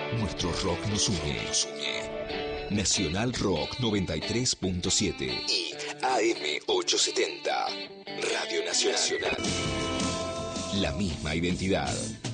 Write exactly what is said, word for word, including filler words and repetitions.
Nuestro rock nos une. Nos une. Nacional Rock noventa y tres punto siete y A M ochocientos setenta. Radio Nacional. La misma identidad.